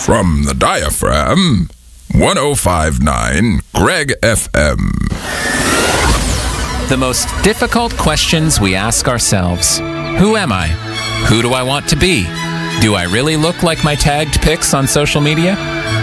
from the diaphragm, 105.9 Greg FM. The most difficult questions we ask ourselves. Who am I? Who do I want to be? Do I really look like my tagged pics on social media?